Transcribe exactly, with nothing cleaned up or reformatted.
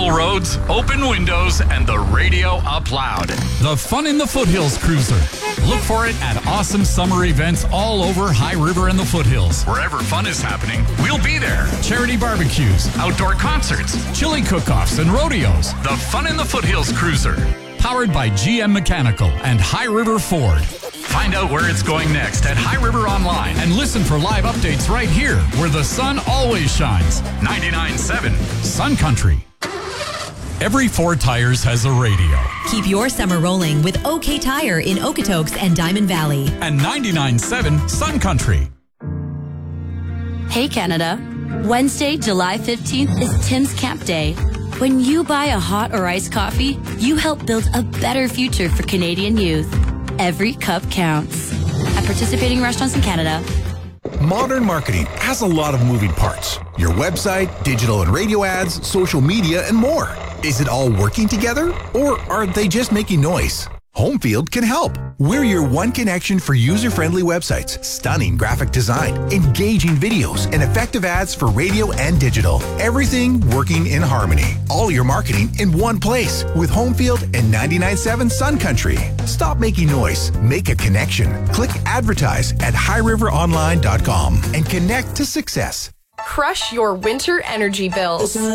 Level roads, open windows, and the radio up loud. The Fun in the Foothills Cruiser. Look for it at awesome summer events all over High River and the Foothills. Wherever fun is happening, we'll be there. Charity barbecues, outdoor concerts, chili cook-offs, and rodeos. The Fun in the Foothills Cruiser. Powered by G M Mechanical and High River Ford. Find out where it's going next at High River Online and listen for live updates right here where the sun always shines. ninety-nine point seven Sun Country. Every Ford Tires has a radio. Keep your summer rolling with OK Tire in Okotoks and Diamond Valley. And ninety-nine point seven Sun Country. Hey Canada, Wednesday, July fifteenth is Tim's Camp Day. When you buy a hot or iced coffee, you help build a better future for Canadian youth. Every cup counts. At participating restaurants in Canada. Modern marketing has a lot of moving parts. Your website, digital and radio ads, social media, and more. Is it all working together? Or are they just making noise? Homefield can help. We're your one connection for user-friendly websites, stunning graphic design, engaging videos, and effective ads for radio and digital. Everything working in harmony. All your marketing in one place with Homefield and ninety-nine point seven Sun Country. Stop making noise. Make a connection. Click advertise at high river online dot com and connect to success. Crush your winter energy bills.